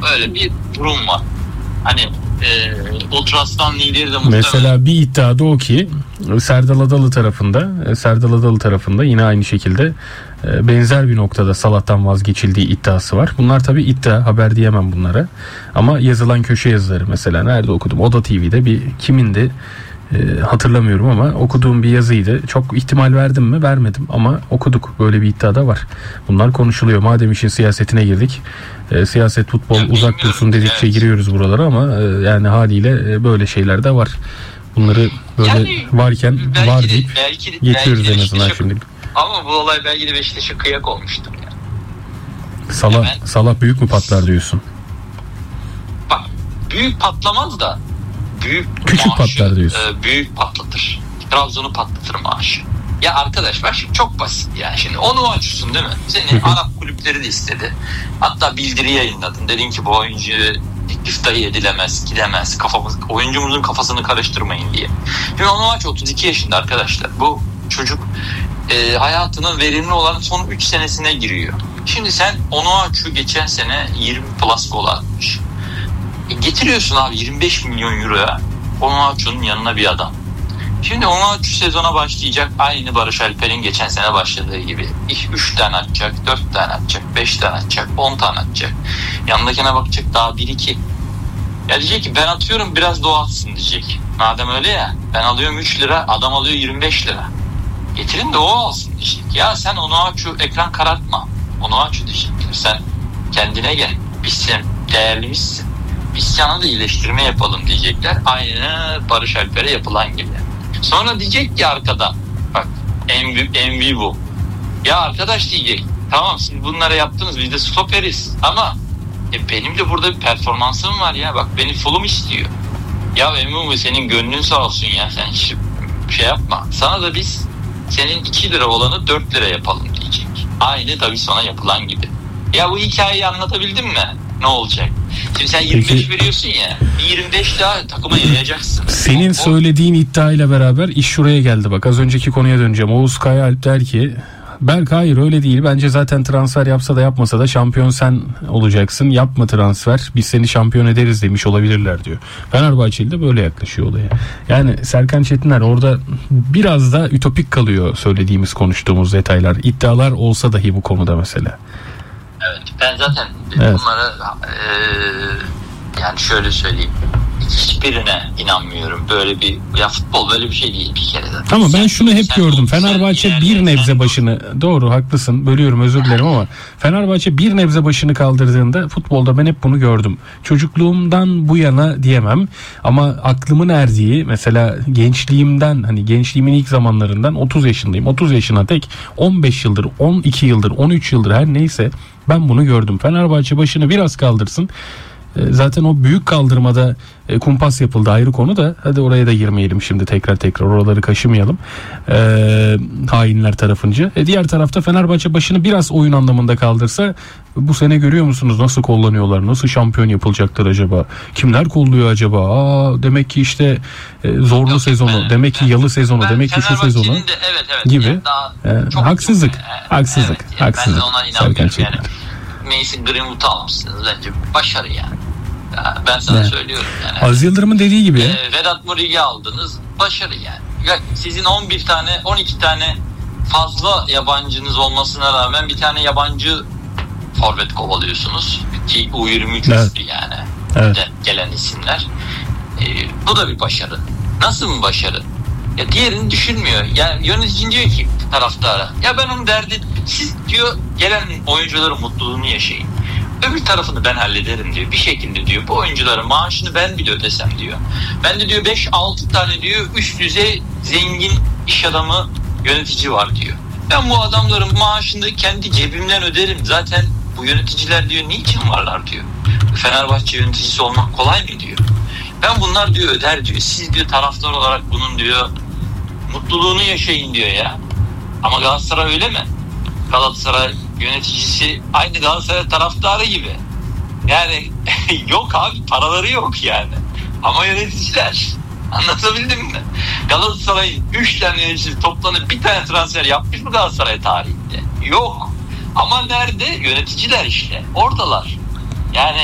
öyle bir durum var. Hani Ultras'tan lideri de muhtemelen. Mesela bir iddiada o ki Serdal Adalı tarafında yine aynı şekilde benzer bir noktada Salah'tan vazgeçildiği iddiası var. Bunlar tabii iddia, haber diyemem bunlara. Ama yazılan köşe yazıları mesela nerede okudum? Oda TV'de bir kimindi? Hatırlamıyorum ama okuduğum bir yazıydı. Çok ihtimal verdim mi? Vermedim ama okuduk. Böyle bir iddia da var. Bunlar konuşuluyor. Madem işin siyasetine girdik. Siyaset, futbol ya uzak dursun dedikçe evet, giriyoruz buralara ama yani haliyle böyle şeyler de var. Bunları böyle yani, varken var deyip geçiyoruz en azından şimdi. Ama bu olay belki de Beşiktaş'a kıyak olmuştur yani. Salah büyük mü patlar diyorsun? Bak büyük patlamaz da küçük maaşı, patlar diyorsun. Büyük patlatır. Trabzon'u patlatır maaşı. Ya arkadaş bak şimdi çok basit yani. Şimdi onu açıyorsun değil mi? Seni Arap kulüpleri de istedi. Hatta bildiri yayınladın. Dedin ki bu oyuncu teklif dahi edilemez, gidemez. Oyuncumuzun kafasını karıştırmayın diye. Şimdi onu aç 32 yaşında arkadaşlar. Bu çocuk hayatının verimli olan son 3 senesine giriyor. Şimdi sen onu aç geçen sene 20 plus gol atmış. Getiriyorsun abi 25 milyon euroya Onuachu'nun yanına bir adam. Şimdi Onuachu sezona başlayacak aynı Barış Alper'in geçen sene başladığı gibi. 3 tane atacak, 4 tane atacak, 5 tane atacak, 10 tane atacak. Yanındakine bakacak daha 1-2. Ya diyecek ki ben atıyorum biraz da o atsın diyecek. Madem öyle ya ben alıyorum 3 lira adam alıyor 25 lira. Getirin de o alsın diyecek. Ya sen Onuachu ekran karartma. Onuachu diyecekler. Sen kendine gel. Biz sen değerlimizsin. Biz sana da iyileştirme yapalım diyecekler. Aynı Barış Alper'e yapılan gibi. Sonra diyecek ki arkadan bak MV bu. Ya arkadaş diyecek tamam siz bunlara yaptınız biz de stoperiz ama benim de burada bir performansım var ya bak beni fullum istiyor. Ya MV senin gönlün sağ olsun ya sen hiç şey yapma. Sana da biz senin 2 lira olanı 4 lira yapalım diyecek. Aynı tabii sana yapılan gibi. Ya bu hikayeyi anlatabildim mi? Ne olacak? Şimdi sen 25 veriyorsun ya, 25 daha takıma yayacaksın. Senin söylediğin iddiayla beraber iş şuraya geldi bak. Az önceki konuya döneceğim. Oğuz Kayaalp der ki Berk hayır öyle değil. Bence zaten transfer yapsa da yapmasa da şampiyon sen olacaksın. Yapma transfer. Biz seni şampiyon ederiz demiş olabilirler diyor. Fenerbahçeli de böyle yaklaşıyor olaya. Yani Serkan Çetiner orada biraz da ütopik kalıyor söylediğimiz konuştuğumuz detaylar. İddialar olsa dahi bu konuda mesela. Evet ben zaten bunlara yani şöyle söyleyeyim hiçbirine inanmıyorum. Böyle bir ya futbol böyle bir şey değil bir kere zaten. Ama ben şunu hep gördüm. Fenerbahçe bir nebze başını doğru haklısın bölüyorum özür dilerim ama Fenerbahçe bir nebze başını kaldırdığında futbolda ben hep bunu gördüm. Çocukluğumdan bu yana diyemem ama aklımın erdiği mesela gençliğimden hani gençliğimin ilk zamanlarından 30 yaşındayım. 30 yaşına tek 15 yıldır 12 yıldır 13 yıldır her neyse ben bunu gördüm. Fenerbahçe başını biraz kaldırsın. Zaten o büyük kaldırmada kumpas yapıldı ayrı konu da hadi oraya da girmeyelim şimdi tekrar oraları kaşımayalım hainler tarafınca. Diğer tarafta Fenerbahçe başını biraz oyun anlamında kaldırsa bu sene görüyor musunuz nasıl kullanıyorlar, nasıl şampiyon yapılacaklar acaba, kimler kolluyor acaba, demek ki işte zorlu sezonu, demek ki yalı sezonu, demek ki şu sezonu gibi haksızlık. Ben de ona inanmıyorum yani. Mason Greenwood'u almışsınız bence başarı yani. Ben sana söylüyorum yani. Aziz Yıldırım'ın dediği gibi. Vedat Muriq'i aldınız başarı yani. Ya sizin 11 tane 12 tane fazla yabancınız olmasına rağmen bir tane yabancı forvet kovalıyorsunuz ki U23 üstü yani. Evet. Gelen isimler. Bu da bir başarı. Nasıl bir başarı? Ya diğerini düşünmüyor. Yani yönetici diyor ki taraftara ya ben onun derdi siz diyor gelen oyuncuların mutluluğunu yaşayın. Öbür tarafını ben hallederim diyor. Bir şekilde diyor bu oyuncuların maaşını ben bile ödesem diyor. Ben de diyor 5-6 tane diyor üst düzey zengin iş adamı yönetici var diyor. Ben bu adamların maaşını kendi cebimden öderim. Zaten bu yöneticiler diyor niçin varlar diyor. Fenerbahçe yöneticisi olmak kolay mı diyor. Ben bunlar diyor öder diyor. Siz diyor taraftar olarak bunun diyor mutluluğunu yaşayın diyor ya. Ama Galatasaray öyle mi? Galatasaray yöneticisi aynı Galatasaray taraftarı gibi. Yani yok abi paraları yok yani. Ama yöneticiler anlatabildim mi? Galatasaray'ın 3 tane yöneticisi toplanıp bir tane transfer yapmış mı Galatasaray tarihinde? Yok. Ama nerede? Yöneticiler işte. Oradalar. Yani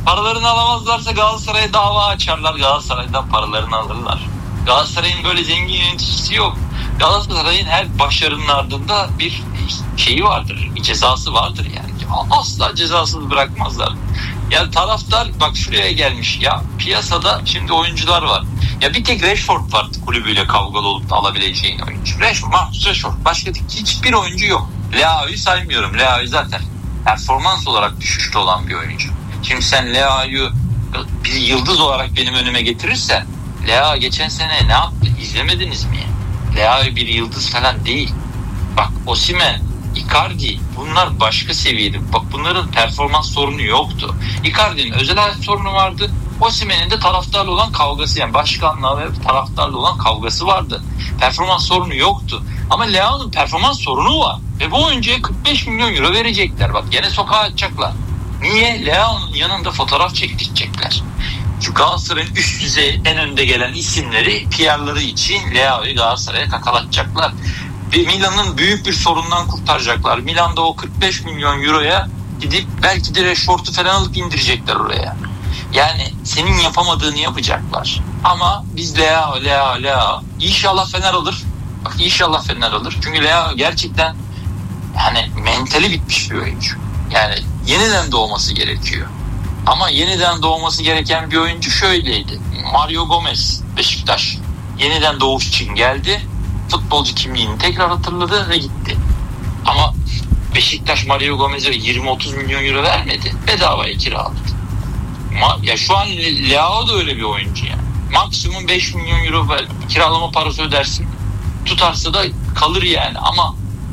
Paralarını alamazlarsa Galatasaray'a dava açarlar. Galatasaray'dan paralarını alırlar. Galatasaray'ın böyle zengin yöneticisi yok. Galatasaray'ın her başarının ardında bir şeyi vardır. Bir cezası vardır yani. Asla cezasız bırakmazlar. Yani taraftar bak şuraya gelmiş ya, piyasada şimdi oyuncular var. Ya bir tek Rashford var kulübüyle kavgalı olup da alabileceğin oyuncu. Rashford. Başka hiçbir oyuncu yok. Leao'yu saymıyorum. Leao zaten performans olarak düşüşte olan bir oyuncu. Şimdi sen Leao'yu bir yıldız olarak benim önüme getirirsen, Leao geçen sene ne yaptı? İzlemediniz mi? Leao bir yıldız falan değil. Bak Osimhen, Icardi bunlar başka seviyede. Bak bunların performans sorunu yoktu. Icardi'nin özel hayat sorunu vardı. Osimhen'in de taraftarla olan kavgası, yani başkanla ve taraftarla olan kavgası vardı. Performans sorunu yoktu. Ama Leao'nun performans sorunu var. Ve bu oyuncuya 45 milyon euro verecekler. Bak gene sokağa atacaklar. Niye? Leao'nun yanında fotoğraf çektirecekler. Şu Galatasaray'ın üst düzey en önde gelen isimleri PR'ları için Leao'yu Galatasaray'a kakalatacaklar. Milan'ın büyük bir sorundan kurtaracaklar. Milan'da o 45 milyon euroya gidip belki de Rashford'u falan alıp indirecekler oraya. Yani senin yapamadığını yapacaklar. Ama biz Leao. İnşallah Fener alır. Bak inşallah Fener alır. Çünkü Leao gerçekten yani mentali bitmiş bir oyuncu. Yani yeniden doğması gerekiyor. Ama yeniden doğması gereken bir oyuncu şöyleydi. Mario Gomez, Beşiktaş. Yeniden doğuş için geldi. Futbolcu kimliğini tekrar hatırladı ve gitti. Ama Beşiktaş Mario Gomez'e 20-30 milyon euro vermedi. Bedavaya kiraladı. Ya şu an Leao da öyle bir oyuncu yani. Maksimum 5 milyon euro kiralama parası ödersin. Tutarsa da kalır yani ama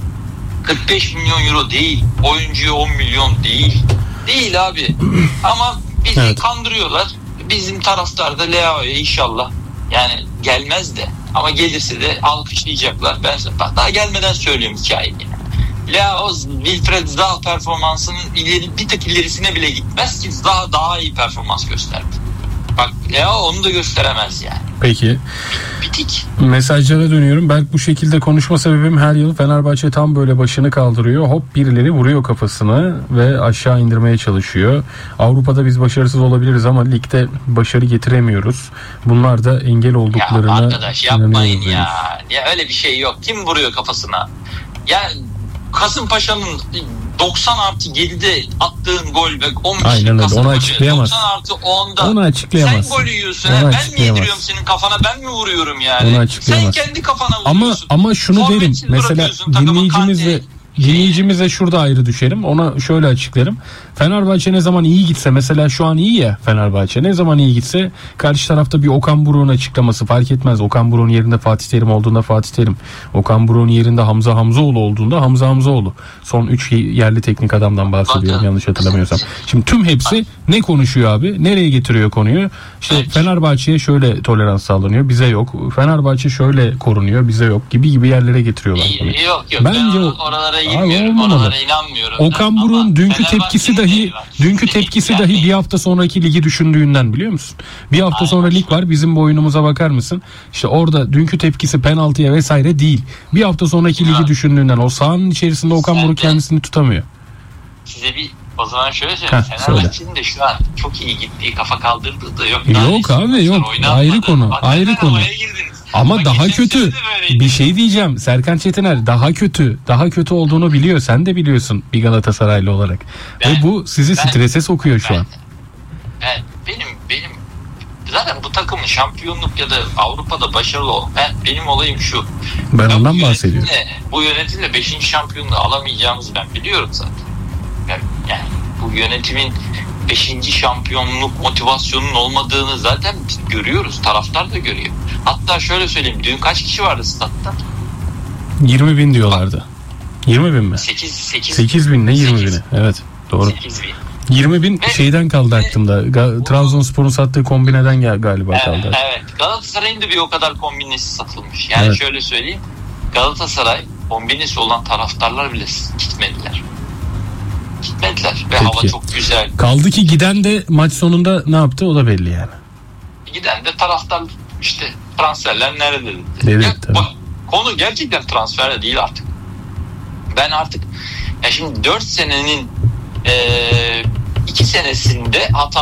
45 milyon euro değil. Oyuncuya 10 milyon değil. Değil abi. Ama bizi kandırıyorlar. Bizim taraftar da Leao'ya inşallah yani gelmez de ama gelirse de alkışlayacaklar. Ben daha gelmeden söyleyeyim hikayeyi. Leao, Wilfried Zaha performansının bir tık ilerisine bile gitmez ki daha iyi performans gösterdi. Bak Leao onu da gösteremez yani. Peki. Bitik. Mesajlara dönüyorum. Ben bu şekilde konuşma sebebim her yıl Fenerbahçe tam böyle başını kaldırıyor. Hop birileri vuruyor kafasını ve aşağı indirmeye çalışıyor. Avrupa'da biz başarısız olabiliriz ama ligde başarı getiremiyoruz. Bunlar da engel olduklarına ya arkadaş yapmayın ya. Ya öyle bir şey yok. Kim vuruyor kafasına? Ya Kasımpaşa'nın 90+7'de attığın gol ve 15 aynen öyle. Onu açıklayamaz. 90+10'da onu açıklayamaz. Sen gol yiyorsun. Ben mi yediriyorum senin kafana? Ben mi vuruyorum yani? Onu açıklayamaz. Sen kendi kafana vuruyorsun. Ama şunu derim. Mesela dinleyicimizle şurada ayrı düşerim. Ona şöyle açıklarım. Fenerbahçe ne zaman iyi gitse, mesela şu an iyi ya Fenerbahçe, ne zaman iyi gitse karşı tarafta bir Okan Buruk'un açıklaması fark etmez. Okan Buruk'un yerinde Fatih Terim olduğunda Fatih Terim, Okan Buruk'un yerinde Hamza Hamzoğlu olduğunda Hamza Hamzoğlu. Son 3 yerli teknik adamdan bahsediyorum yanlış hatırlamıyorsam. Şimdi tüm hepsi ne konuşuyor abi? Nereye getiriyor konuyu? İşte Fenerbahçe'ye şöyle tolerans sağlanıyor, bize yok. Fenerbahçe şöyle korunuyor, bize yok gibi yerlere getiriyorlar konuyu. Yok. Bence ben oralara girmiyorum. Oralara inanmıyorum. Okan Buruk'un dünkü tepkisi dahi bir hafta sonraki ligi düşündüğünden, biliyor musun? Bir hafta sonra lig var, bizim bu oyunumuza bakar mısın? İşte orada dünkü tepkisi penaltıya vesaire değil. Bir hafta sonraki ligi düşündüğünden, o sahanın içerisinde Okan Buruk kendisini tutamıyor. Size o zaman şöyle söyleyeyim. Fenerbahçe'nin de şu an çok iyi gittiği, kafa kaldırdığı da yok. Yok abi yok. Ayrı konu. Ayrı konu. Ama daha kötü. Bir şey diyeceğim. Serkan Çetiner daha kötü olduğunu biliyor. Sen de biliyorsun bir Galatasaraylı olarak. Ve bu sizi strese sokuyor şu an. Benim zaten bu takımın şampiyonluk ya da Avrupa'da başarılı benim olayım şu. Ben ondan bahsediyorum. Bu yönetimle 5. şampiyonluğu alamayacağımızı ben biliyorum zaten. Yani bu yönetimin 5. şampiyonluk motivasyonunun olmadığını zaten biz görüyoruz. Taraftar da görüyor. Hatta şöyle söyleyeyim. Dün kaç kişi vardı statta? 20.000 diyorlardı. 20.000 mi? 8.000 ne 20.000'i? Evet doğru. 20.000 şeyden kaldı aklımda. Trabzonspor'un sattığı kombineden galiba kaldı. Evet. Galatasaray'ın da bir o kadar kombinesi satılmış. Yani şöyle söyleyeyim. Galatasaray kombinesi olan taraftarlar bile gitmediler. Ve hava çok güzel. Kaldı ki giden de maç sonunda ne yaptı o da belli yani. Giden de taraftar işte transferler nerede dedi. Evet, konu gerçekten transfer değil artık. Ben artık şimdi 4 senenin 2 senesinde hata